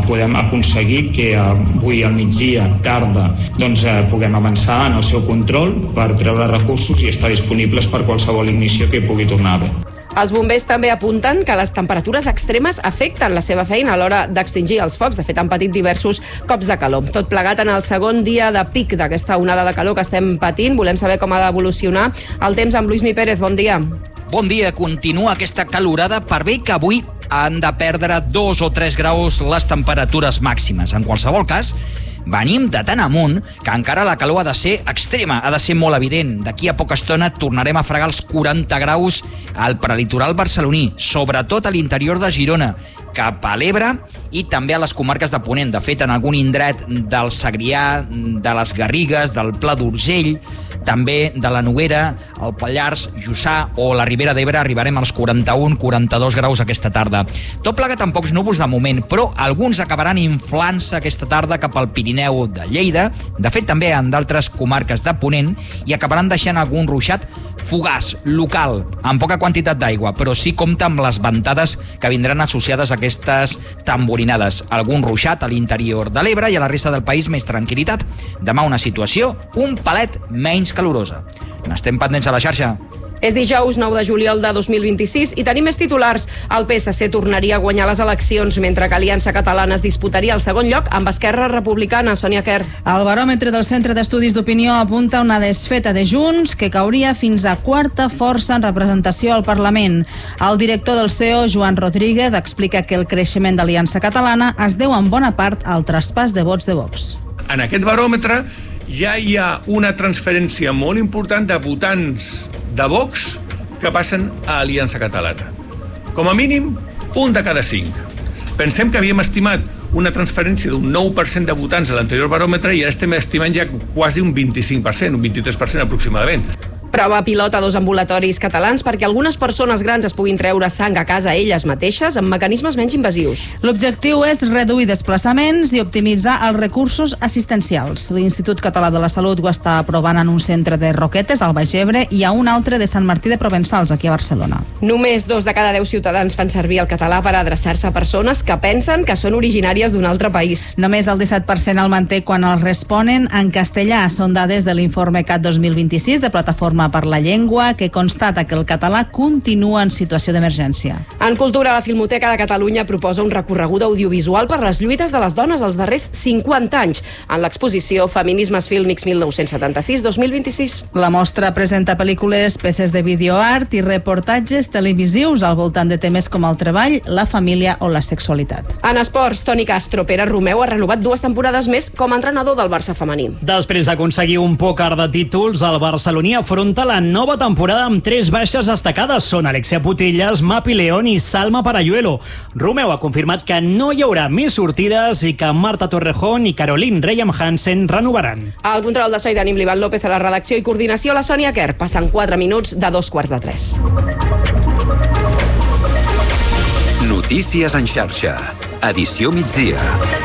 podem aconseguir que avui al migdia, tarda, puguem avançar en el seu control per treure recursos i estar disponibles per qualsevol ignició que hi pugui tornar a haver. Els bombers també apunten que les temperatures extremes afecten la seva feina a l'hora d'extingir els focs. De fet, han patit diversos cops de calor. Tot plegat en el segon dia de pic d'aquesta onada de calor que estem patint. Volem saber com ha d'evolucionar el temps amb Lluís Mi Pérez. Bon dia. Bon dia. Continua aquesta calorada, per bé que avui han de perdre 2 o 3 graus les temperatures màximes. En qualsevol cas, venim de tan amunt que encara la calor ha de ser extrema, ha de ser molt evident. D'aquí a poca estona tornarem a fregar els 40 graus al prelitoral barceloní, sobretot a l'interior de Girona, cap a l'Ebre i també a les comarques de Ponent. De fet, en algun indret del Segrià, de les Garrigues, del Pla d'Urgell, també de la Noguera, el Pallars, Jussà o la Ribera d'Ebre arribarem als 41-42 graus aquesta tarda. Tot plegat amb pocs núvols de moment, però alguns acabaran inflant-se aquesta tarda cap al Pirineu de Lleida, de fet també en d'altres comarques de Ponent, i acabaran deixant algun ruixat fugaç, local, amb poca quantitat d'aigua, però sí compta amb les ventades que vindran associades a aquestes tamborinades. Algun ruixat a l'interior de l'Ebre i a la resta del país més tranquil·litat. Demà una situació un palet menys calorosa. N'estem pendents a la xarxa. És dijous 9 de juliol de 2026 i tenim més titulars. El PSC tornaria a guanyar les eleccions, mentre que Aliança Catalana es disputaria el segon lloc amb Esquerra Republicana. Sònia Quer. El baròmetre del Centre d'Estudis d'Opinió apunta una desfeta de Junts que cauria fins a quarta força en representació al Parlament. El director del CEO, Joan Rodríguez, explica que el creixement d'Aliança Catalana es deu en bona part al traspàs de vots de Vox. En aquest baròmetre ja hi ha una transferència molt important de votants de Vox que passen a Aliança Catalana. Com a mínim, 1 de cada 5. Pensem que havíem estimat una transferència d'un 9% de votants a l'anterior baròmetre i ara estem estimant ja quasi un 25%, un 23% aproximadament. Prova pilot a 2 ambulatoris catalans perquè algunes persones grans es puguin treure sang a casa elles mateixes amb mecanismes menys invasius. L'objectiu és reduir desplaçaments i optimitzar els recursos assistencials. L'Institut Català de la Salut ho està aprovant en un centre de Roquetes, al Baix Ebre, i a un altre de Sant Martí de Provençals, aquí a Barcelona. Només 2 de cada 10 ciutadans fan servir el català per adreçar-se a persones que pensen que són originàries d'un altre país. Només el 17% el manté quan els responen en castellà. Són dades de l'informe CAT 2026 de Plataforma per la Llengua, que constata que el català continua en situació d'emergència. En cultura, la Filmoteca de Catalunya proposa un recorregut audiovisual per les lluites de les dones als darrers 50 anys en l'exposició Feminismes Fílmics 1976-2026. La mostra presenta pel·lícules, peces de videoart i reportatges televisius al voltant de temes com el treball, la família o la sexualitat. En esports, Toni Castro, Pere Romeu ha renovat 2 temporades més com a entrenador del Barça femení. Després d'aconseguir un pòquer de títols, el barceloní afronta la nova temporada amb 3 baixes destacades. Són Alexia Putellas, Mapi León i Salma Parayuelo. Romeu ha confirmat que no hi haurà més sortides i que Marta Torrejón i Caroline Reyam Hansen renovaran. Al control de so tenim l'Ivan López, a la redacció i coordinació la Sònia Quer. Passen 4 minuts de 2:15. Notícies en xarxa. Edició migdia.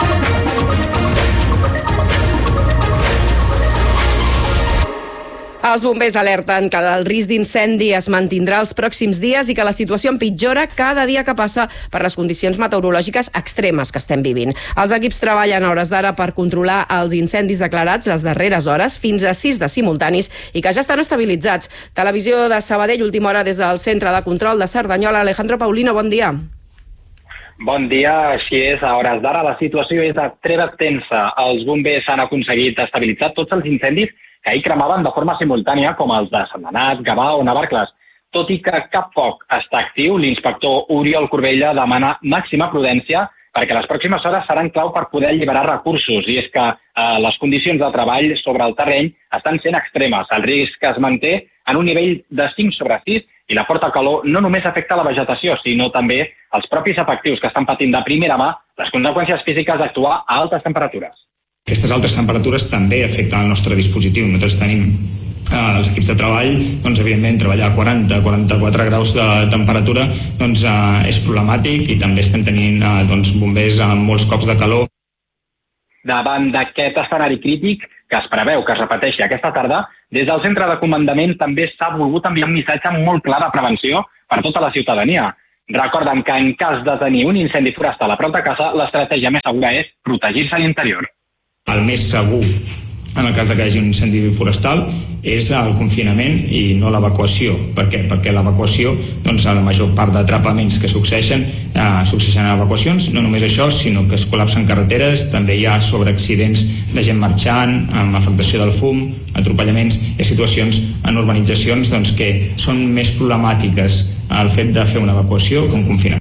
Els bombers alerten que el risc d'incendi es mantindrà els pròxims dies i que la situació empitjora cada dia que passa per les condicions meteorològiques extremes que estem vivint. Els equips treballen a hores d'ara per controlar els incendis declarats les darreres hores, fins a 6 de simultanis, i que ja estan estabilitzats. Televisió de Sabadell, última hora des del Centre de Control de Cerdanyola. Alejandro Paulino, bon dia. Bon dia, així és. A hores d'ara la situació és de treva tensa. Els bombers han aconseguit estabilitzar tots els incendis que ahir cremaven de forma simultània, com els de Sentmenat, Gavà o Navarcles. Tot i que cap foc està actiu, l'inspector Oriol Corbella demana màxima prudència perquè les pròximes hores seran clau per poder alliberar recursos. I és que les condicions de treball sobre el terreny estan sent extremes. El risc es manté en un nivell de 5/6 i la forta calor no només afecta la vegetació, sinó també els propis efectius que estan patint de primera mà les conseqüències físiques d'actuar a altes temperatures. Aquestes altes temperatures també afecten el nostre dispositiu. Nosaltres tenim els equips de treball, doncs, evidentment, treballar a 40-44 graus de temperatura és problemàtic i també estem tenint bombers amb molts cops de calor. Davant d'aquest escenari crític que es preveu que es repeteixi aquesta tarda, des del centre de comandament també s'ha volgut enviar un missatge molt clar de prevenció per tota la ciutadania. Recorden que en cas de tenir un incendi forestal a prop de casa, l'estratègia més segura és protegir-se a l'interior. El més segur, en el cas que hi hagi un incendi forestal, és el confinament i no l'evacuació. Per què? Perquè l'evacuació, doncs, la major part d'atrapaments que succeeixen en evacuacions, no només això, sinó que es col·lapsen carreteres, també hi ha sobreaccidents de gent marxant, amb afectació del fum, atropellaments, i situacions en urbanitzacions doncs, que són més problemàtiques el fet de fer una evacuació que un confinament.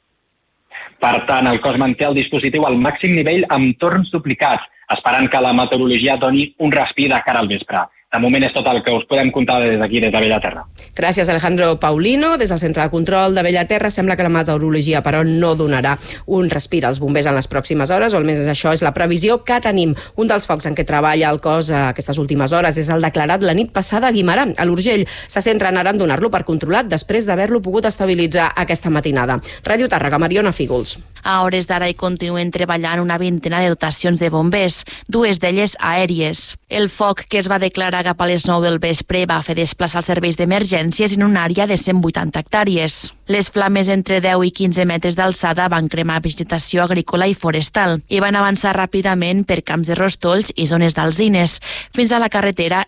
Per tant, el cos manté el dispositiu al màxim nivell amb torns duplicats, esperant que la meteorologia doni un respir de cara al vespre. De moment és tot el que us podem contar des d'aquí, des de Bellaterra. Gràcies, Alejandro Paulino. Des del Centre de Control de Bellaterra sembla que la meteorologia, però, no donarà un respir als bombers en les pròximes hores, o almenys això és la previsió que tenim. Un dels focs en què treballa el cos aquestes últimes hores és el declarat la nit passada a Guimerà, a l'Urgell. Se centren ara en donar-lo per controlat després d'haver-lo pogut estabilitzar aquesta matinada. Ràdio Tàrrega, Mariona Fígols. A hores d'ara hi continuen treballant una vintena de dotacions de bombers, dues d'elles aèries. El foc que es va declarar cap a les 9 del vespre va fer desplaçar els serveis d'emergències en una àrea de 180 hectàrees. Les flames entre 10 i 15 metres d'alçada van cremar vegetació agrícola i forestal i van avançar ràpidament per camps de rostolls i zones d'alzines, fins a la carretera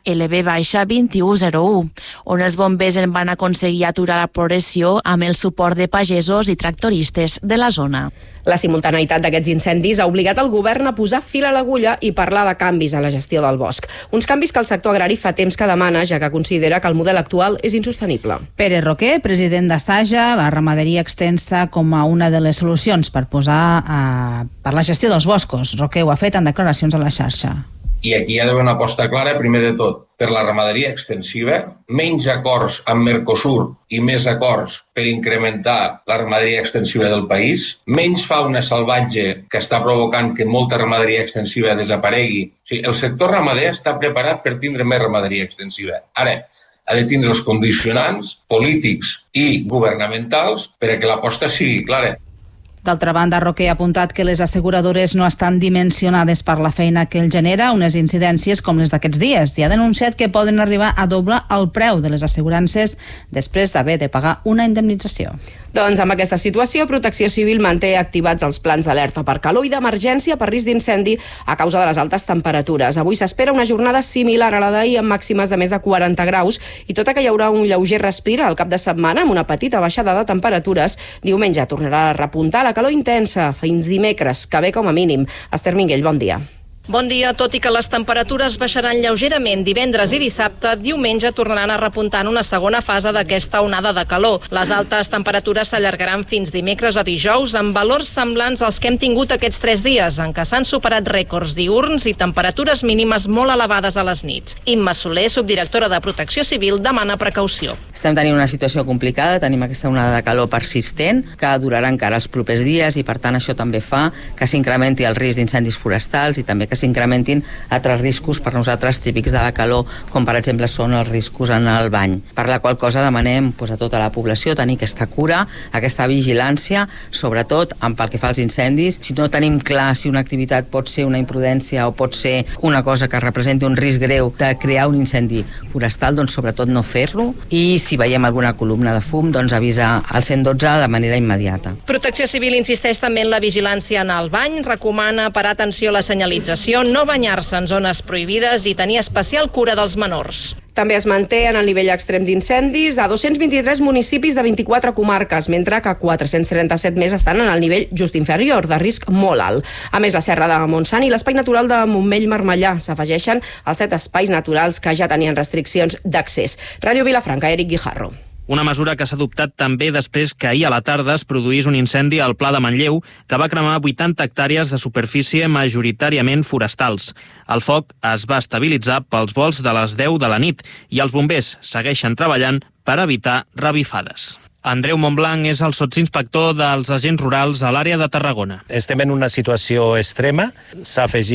LB-2101, on els bombers en van aconseguir aturar la progressió amb el suport de pagesos i tractoristes de la zona. La simultaneïtat d'aquests incendis ha obligat el govern a posar fil a l'agulla i parlar de canvis a la gestió del bosc. Uns canvis que el sector agrari fa temps que demana, ja que considera que el model actual és insostenible. Pere Roquer, president de Saja, la ramaderia extensa com a una de les solucions per posar per la gestió dels boscos. Roquer ho ha fet en declaracions a la xarxa. I aquí hi ha d'haver una aposta clara, primer de tot, per la ramaderia extensiva, menys acords amb Mercosur i més acords per incrementar la ramaderia extensiva del país, menys fauna salvatge que està provocant que molta ramaderia extensiva desaparegui. O sigui, el sector ramader està preparat per tindre més ramaderia extensiva. Ara, ha de tindre els condicionants polítics i governamentals perquè l'aposta sigui clara. D'altra banda, Roquer ha apuntat que les asseguradores no estan dimensionades per la feina que el genera, unes incidències com les d'aquests dies, i ha denunciat que poden arribar a doblar el preu de les assegurances després d'haver de pagar una indemnització. Doncs amb aquesta situació, Protecció Civil manté activats els plans d'alerta per calor i d'emergència per risc d'incendi a causa de les altes temperatures. Avui s'espera una jornada similar a la d'ahir amb màximes de més de 40 graus i tot i que hi haurà un lleuger respir al cap de setmana amb una petita baixada de temperatures, diumenge tornarà a repuntar la calor intensa fins dimecres, que ve com a mínim. Esther Minguell, bon dia. Bon dia. Tot i que les temperatures baixaran lleugerament divendres i dissabte, diumenge tornaran a repuntar en una segona fase d'aquesta onada de calor. Les altes temperatures s'allargaran fins dimecres o dijous amb valors semblants als que hem tingut aquests 3 dies, en què s'han superat rècords diürns i temperatures mínimes molt elevades a les nits. Imma Soler, subdirectora de Protecció Civil, demana precaució. Estem tenint una situació complicada, tenim aquesta onada de calor persistent que durarà encara els propers dies i per tant això també fa que s'incrementi el risc d'incendis forestals i també que s'incrementin altres riscos per nosaltres típics de la calor, com per exemple són els riscos en el bany. Per la qual cosa demanem a tota la població tenir aquesta cura, aquesta vigilància, sobretot pel que fa als incendis. Si no tenim clar si una activitat pot ser una imprudència o pot ser una cosa que representi un risc greu de crear un incendi forestal, doncs sobretot no fer-lo, i si veiem alguna columna de fum, doncs avisar al 112 de manera immediata. Protecció Civil insisteix també en la vigilància en el bany, recomana parar atenció a la senyalització, no banyar-se en zones prohibides i tenir especial cura dels menors. També es manté en el nivell extrem d'incendis a 223 municipis de 24 comarques, mentre que 437 més estan en el nivell just inferior, de risc molt alt. A més, la Serra de Montsant i l'Espai Natural de Montmell-Marmellà s'afegeixen als 7 espais naturals que ja tenien restriccions d'accés. Ràdio Vilafranca, Eric Guijarro. Una mesura que s'ha adoptat també després que ahir a la tarda es produís un incendi al Pla de Manlleu que va cremar 80 hectàrees de superfície majoritàriament forestals. El foc es va estabilitzar pels volts de les 10 de la nit i els bombers segueixen treballant per evitar revifades. Andreu Montblanc és el sotsinspector dels agents rurals a l'àrea de Tarragona. Estem en una situació extrema, s'ha afegit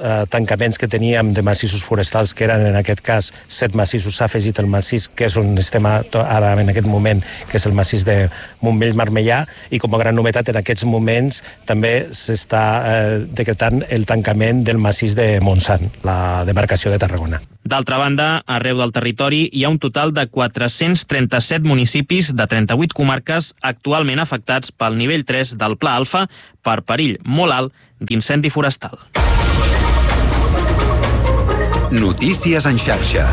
tancaments que teníem de massissos forestals, que eren en aquest cas 7 massissos, s'ha afegit el massís, que és on estem ara en aquest moment, que és el massís de Montmell-Marmellà, i com a gran novetat en aquests moments també s'està decretant el tancament del massís de Montsant, la demarcació de Tarragona. D'altra banda, arreu del territori hi ha un total de 437 municipis de 38 comarques actualment afectats pel nivell 3 del Pla Alfa per perill molt alt d'incendi forestal. Notícies en xarxa.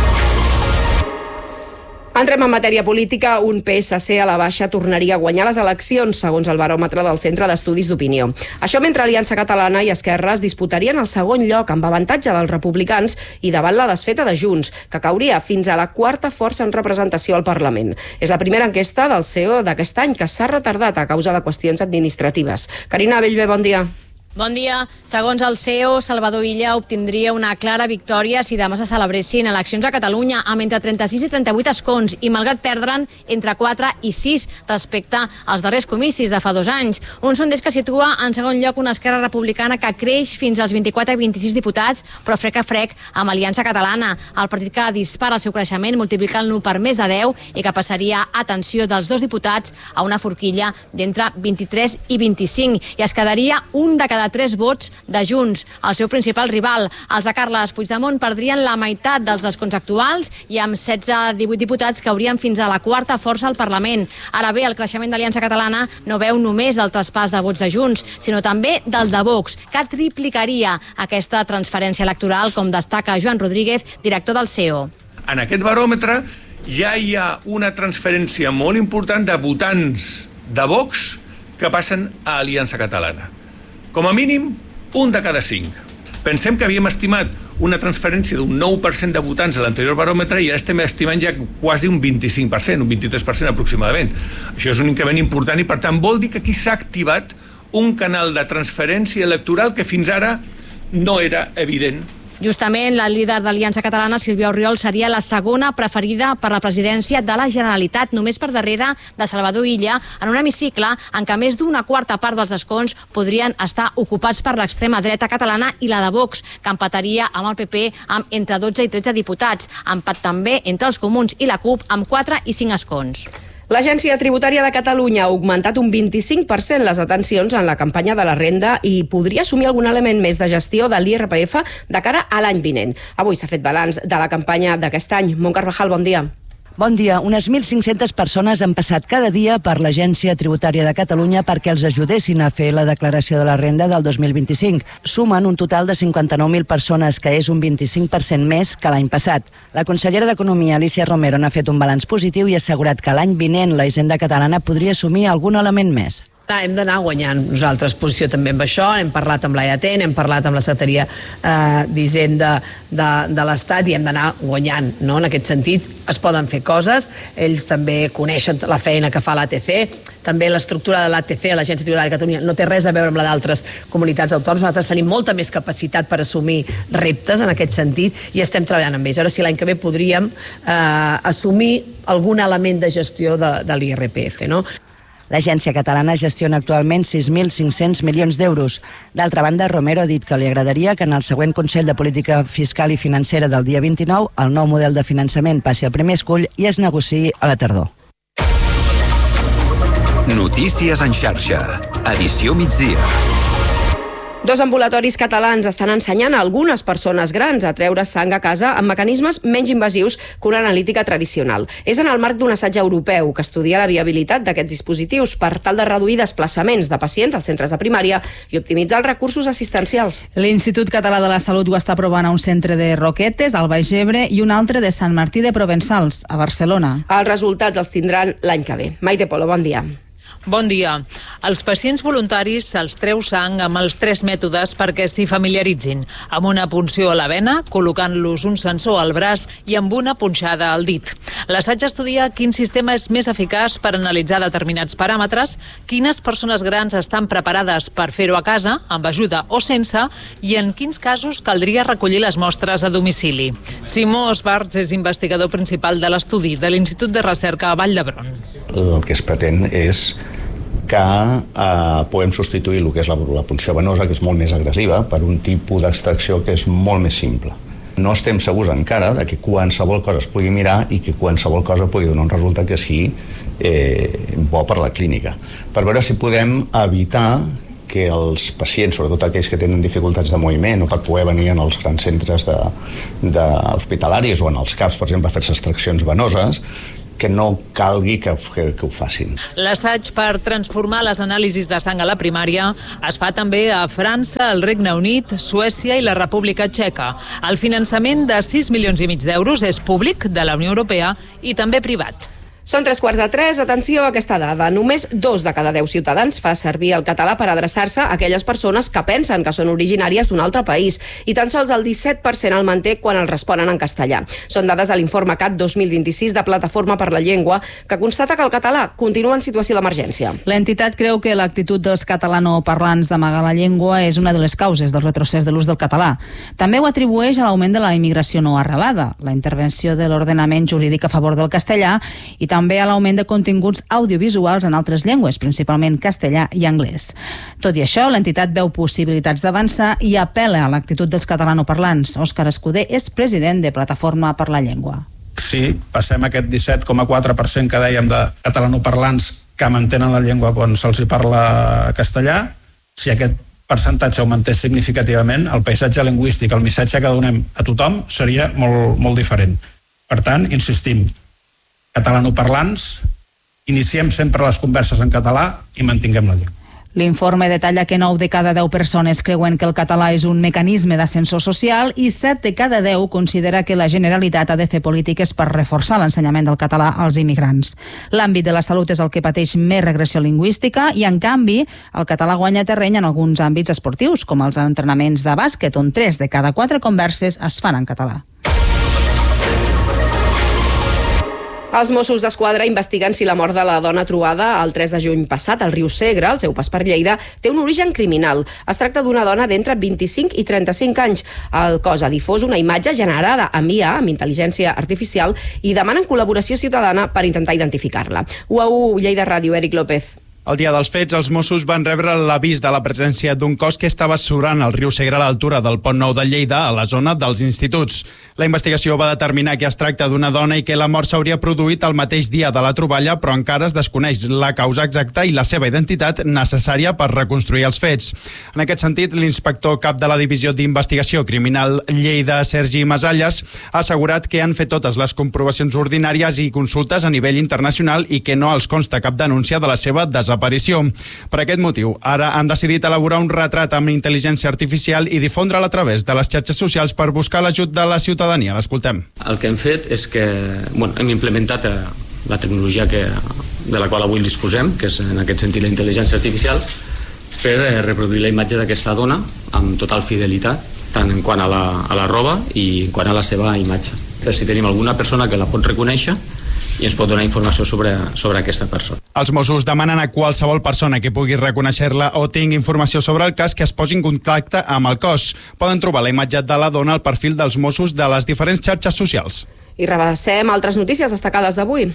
Entrem en matèria política. Un PSC a la baixa tornaria a guanyar les eleccions, segons el baròmetre del Centre d'Estudis d'Opinió. Això mentre Aliança Catalana i Esquerra es disputarien el segon lloc amb avantatge dels republicans i davant la desfeta de Junts, que cauria fins a la quarta força en representació al Parlament. És la primera enquesta del CEO d'aquest any que s'ha retardat a causa de qüestions administratives. Carina Bellver, bon dia. Bon dia. Segons el CEO, Salvador Illa obtindria una clara victòria si demà se celebressin eleccions a Catalunya amb entre 36 i 38 escons i malgrat perdre'n entre 4 i 6 respecte als darrers comicis de fa 2 anys. Un sondeix que situa en segon lloc una Esquerra Republicana que creix fins als 24 i 26 diputats, però frec a frec amb Aliança Catalana, el partit que dispara el seu creixement multiplicant-lo per més de 10 i que passaria, atenció, dels 2 diputats a una forquilla d'entre 23 i 25 i es quedaria un de cada 3 vots de Junts, el seu principal rival. Els de Carles Puigdemont perdrien la meitat dels escons actuals i amb 16-18 diputats caurien fins a la quarta força al Parlament. Ara bé, el creixement d'Aliança Catalana no veu només el traspàs de vots de Junts, sinó també del de Vox, que triplicaria aquesta transferència electoral, com destaca Joan Rodríguez, director del CEO. En aquest baròmetre ja hi ha una transferència molt important de votants de Vox que passen a Aliança Catalana. Com a mínim, un de cada 5. Pensem que havíem estimat una transferència d'un 9% de votants a l'anterior baròmetre i ara estem estimant ja quasi un 25%, un 23% aproximadament. Això és un increment important i, per tant, vol dir que aquí s'ha activat un canal de transferència electoral que fins ara no era evident. Justament, la líder d'Aliança Catalana, Sílvia Orriol, seria la segona preferida per la presidència de la Generalitat, només per darrere de Salvador Illa, en un hemicicle en què més d'una quarta part dels escons podrien estar ocupats per l'extrema dreta catalana i la de Vox, que empataria amb el PP amb entre 12 i 13 diputats. Empat també entre els Comuns i la CUP amb 4 i 5 escons. L'Agència Tributària de Catalunya ha augmentat un 25% les atencions en la campanya de la renda i podria assumir algun element més de gestió de l'IRPF de cara a l'any vinent. Avui s'ha fet balanç de la campanya d'aquest any. Mont Carvajal, bon dia. Bon dia. Unes 1.500 persones han passat cada dia per l'Agència Tributària de Catalunya perquè els ajudessin a fer la declaració de la renda del 2025. Sumen un total de 59.000 persones, que és un 25% més que l'any passat. La consellera d'Economia, Alicia Romero, n'ha fet un balanç positiu i ha assegurat que l'any vinent la Hisenda catalana podria assumir algun element més. Hem d'anar guanyant nosaltres posició també amb això. Hem parlat amb l'AET, hem parlat amb la Secretaria d'Hisenda de l'Estat i hem d'anar guanyant, no? En aquest sentit es poden fer coses. Ells també coneixen la feina que fa l'ATC. També l'estructura de l'ATC, l'Agència Tributària de Catalunya, no té res a veure amb la d'altres comunitats autònomes. Nosaltres tenim molta més capacitat per assumir reptes en aquest sentit i estem treballant amb ells. Ara sí, l'any que ve podríem assumir algun element de gestió de l'IRPF, no? L'Agència Catalana gestiona actualment 6.500 milions d'euros. D'altra banda, Romero ha dit que li agradaria que en el següent Consell de Política Fiscal i Financera del dia 29 el nou model de finançament passi al primer escull i es negociï a la tardor. Notícies en xarxa. Edició migdia. 2 ambulatoris catalans estan ensenyant a algunes persones grans a treure sang a casa amb mecanismes menys invasius que una analítica tradicional. És en el marc d'un assaig europeu que estudia la viabilitat d'aquests dispositius per tal de reduir desplaçaments de pacients als centres de primària i optimitzar els recursos assistencials. L'Institut Català de la Salut ho està provant a un centre de Roquetes, al Baix Ebre, i un altre de Sant Martí de Provençals, a Barcelona. Els resultats els tindran l'any que ve. Maite Polo, bon dia. Bon dia. Als pacients voluntaris se'ls treu sang amb els 3 mètodes perquè s'hi familiaritzin. Amb una punció a la vena, col·locant-los un sensor al braç i amb una punxada al dit. L'assaig estudia quin sistema és més eficaç per analitzar determinats paràmetres, quines persones grans estan preparades per fer-ho a casa, amb ajuda o sense, i en quins casos caldria recollir les mostres a domicili. Simó Esbarts és investigador principal de l'estudi de l'Institut de Recerca a Vall d'Hebron. El que es pretén és que podem substituir el que és la punció venosa, que és molt més agressiva, per un tipus d'extracció que és molt més simple. No estem segurs encara de que qualsevol cosa es pugui mirar i que qualsevol cosa pugui donar un resultat que sigui bo per la clínica. Per veure si podem evitar que els pacients, sobretot aquells que tenen dificultats de moviment o per poder venir en els grans centres hospitalaris o en els CAPs, per exemple, a fer-se extraccions venoses, que no calgui que ho facin. L'assaig per transformar les anàlisis de sang a la primària es fa també a França, el Regne Unit, Suècia i la República Txeca. El finançament de 6,5 milions d'euros és públic, de la Unió Europea, i també privat. Són 3:15. Atenció a aquesta dada. Només 2 de cada 10 ciutadans fa servir el català per adreçar-se a aquelles persones que pensen que són originàries d'un altre país i tan sols el 17% el manté quan el responen en castellà. Són dades de l'informe CAT 2026 de Plataforma per la Llengua, que constata que el català continua en situació d'emergència. L'entitat creu que l'actitud dels catalanoparlants d'amagar la llengua és una de les causes del retrocés de l'ús del català. També ho atribueix a l'augment de la immigració no arrelada, la intervenció de l'ordenament jurídic a favor del castellà i també a l'augment de continguts audiovisuals en altres llengües, principalment castellà i anglès. Tot i això, l'entitat veu possibilitats d'avançar i apela a l'actitud dels catalanoparlants. Òscar Escudé és president de Plataforma per la Llengua. Si passem aquest 17,4% que dèiem de catalanoparlants que mantenen la llengua quan se'ls hi parla castellà, si aquest percentatge augmentés significativament, el paisatge lingüístic, el missatge que donem a tothom seria molt, molt diferent. Per tant, insistim, catalanoparlants, iniciem sempre les converses en català i mantinguem la llengua. L'informe detalla que 9 de cada 10 persones creuen que el català és un mecanisme d'ascensor social i 7 de cada 10 considera que la Generalitat ha de fer polítiques per reforçar l'ensenyament del català als immigrants. L'àmbit de la salut és el que pateix més regressió lingüística i, en canvi, el català guanya terreny en alguns àmbits esportius, com els entrenaments de bàsquet, on 3 de cada 4 converses es fan en català. Els Mossos d'Esquadra investiguen si la mort de la dona trobada el 3 de juny passat al riu Segre, al seu pas per Lleida, té un origen criminal. Es tracta d'una dona d'entre 25 i 35 anys. El cos ha difós una imatge generada amb IA, amb intel·ligència artificial, i demanen col·laboració ciutadana per intentar identificar-la. UAU, Lleida Ràdio, Eric López. El dia dels fets, els Mossos van rebre l'avís de la presència d'un cos que estava surant al riu Segre a l'altura del Pont Nou de Lleida, a la zona dels instituts. La investigació va determinar que es tracta d'una dona i que la mort s'hauria produït el mateix dia de la troballa, però encara es desconeix la causa exacta i la seva identitat necessària per reconstruir els fets. En aquest sentit, l'inspector cap de la Divisió d'Investigació Criminal Lleida, Sergi Masalles, ha assegurat que han fet totes les comprovacions ordinàries i consultes a nivell internacional i que no els consta cap denúncia de la seva desaparició. Per aquest motiu, ara han decidit elaborar un retrat amb intel·ligència artificial i difondre'l a través de les xarxes socials per buscar l'ajut de la ciutadania. L'escoltem. El que hem fet és que hem implementat la tecnologia de la qual avui disposem, que és en aquest sentit la intel·ligència artificial, per reproduir la imatge d'aquesta dona amb total fidelitat, tant en quant a la roba i en quant a la seva imatge. Per si tenim alguna persona que la pot reconèixer i ens pot donar informació sobre aquesta persona. Els Mossos demanen a qualsevol persona que pugui reconèixer-la o tingui informació sobre el cas que es posi en contacte amb el cos. Poden trobar la imatge de la dona al perfil dels Mossos de les diferents xarxes socials. I repassem altres notícies destacades d'avui.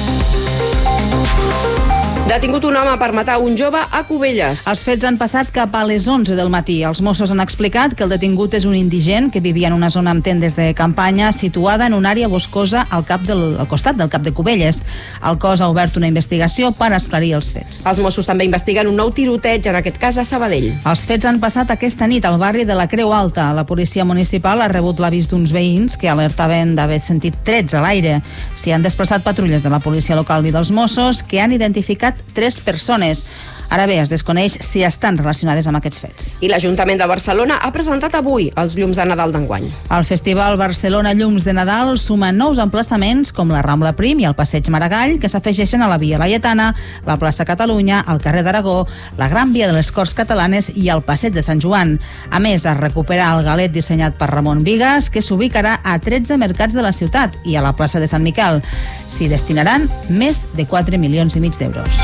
Detingut un home per matar un jove a Cubelles. Els fets han passat cap a les 11 del matí. Els Mossos han explicat que el detingut és un indigent que vivia en una zona amb tendes de campanya situada en una àrea boscosa al costat del cap de Cubelles. El cos ha obert una investigació per esclarir els fets. Els Mossos també investiguen un nou tiroteig, en aquest cas a Sabadell. Els fets han passat aquesta nit al barri de la Creu Alta. La policia municipal ha rebut l'avís d'uns veïns que alertaven d'haver sentit trets a l'aire. S'hi han desplaçat patrulles de la policia local i dels Mossos que han identificat 3 persones. Ara bé, es desconeix si estan relacionades amb aquests fets. I l'Ajuntament de Barcelona ha presentat avui els llums de Nadal d'enguany. El Festival Barcelona Llums de Nadal suma nous emplaçaments com la Rambla Prim i el Passeig Maragall, que s'afegeixen a la Via Laietana, la plaça Catalunya, el carrer d'Aragó, la Gran Via de les Corts Catalanes i el Passeig de Sant Joan. A més, es recupera el galet dissenyat per Ramon Vigas, que s'ubicarà a 13 mercats de la ciutat i a la plaça de Sant Miquel. S'hi destinaran més de 4,5 milions d'euros.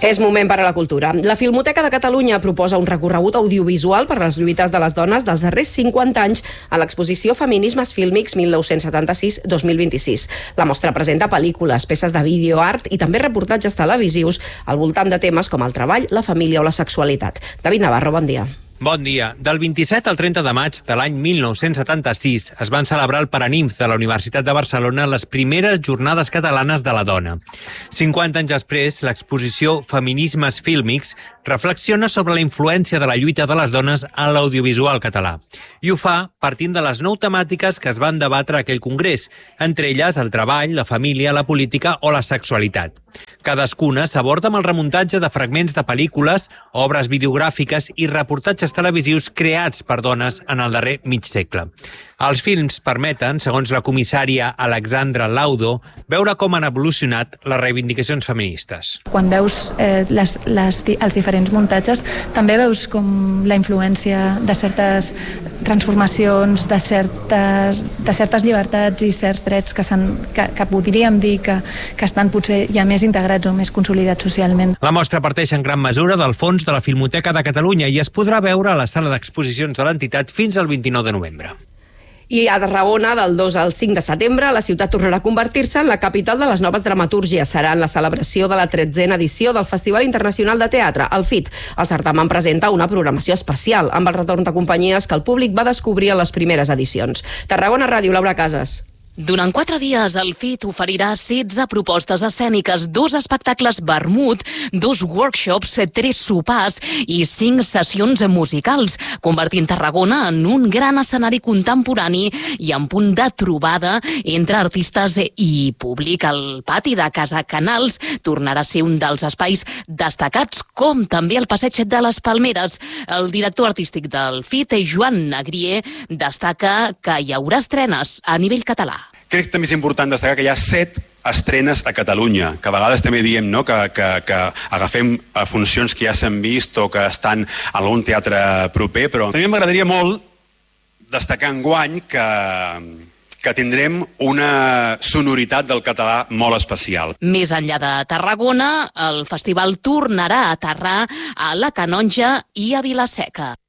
És moment per a la cultura. La Filmoteca de Catalunya proposa un recorregut audiovisual per les lluites de les dones dels darrers 50 anys a l'exposició Feminismes Fílmics 1976-2026. La mostra presenta pel·lícules, peces de vídeo, art i també reportatges televisius al voltant de temes com el treball, la família o la sexualitat. David Navarro, bon dia. Bon dia. Del 27 al 30 de maig de l'any 1976 es van celebrar al Paraninf de la Universitat de Barcelona les primeres jornades catalanes de la dona. 50 anys després, l'exposició Feminismes Fílmics reflexiona sobre la influència de la lluita de les dones en l'audiovisual català. I ho fa partint de les 9 temàtiques que es van debatre a aquell congrés, entre elles el treball, la família, la política o la sexualitat. Cadascuna s'aborda amb el remuntatge de fragments de pel·lícules, obres videogràfiques i reportatges televisius creats per dones en el darrer mig segle. Els films permeten, segons la comissària Alexandra Laudo, veure com han evolucionat les reivindicacions feministes. Quan veus els diferents muntatges, també veus com la influència de certes transformacions, de certes llibertats i certs drets que podríem dir que estan potser ja més integrats o més consolidats socialment. La mostra parteix en gran mesura del fons de la Filmoteca de Catalunya i es podrà veure a la sala d'exposicions de l'entitat fins al 29 de novembre. I a Tarragona, del 2 al 5 de setembre, la ciutat tornarà a convertir-se en la capital de les noves dramatúrgies. Serà en la celebració de la 13a edició del Festival Internacional de Teatre, el FIT. El certamen presenta una programació especial, amb el retorn de companyies que el públic va descobrir a les primeres edicions. Tarragona Ràdio, Laura Casas. Durant 4 dies, el FIT oferirà 16 propostes escèniques, 2 espectacles vermut, 2 workshops, 3 sopars i 5 sessions musicals, convertint Tarragona en un gran escenari contemporani i en punt de trobada entre artistes i públic. El pati de Casa Canals tornarà a ser un dels espais destacats, com també el passeig de les Palmeres. El director artístic del FIT, Joan Negrier, destaca que hi haurà estrenes a nivell català. Crec que també és important destacar que hi ha 7 estrenes a Catalunya, que a vegades també diem que agafem funcions que ja s'han vist o que estan a algun teatre proper, però també m'agradaria molt destacar enguany que tindrem una sonoritat del català molt especial. Més enllà de Tarragona, el festival tornarà a aterrar a la Canonja i a Vila-seca.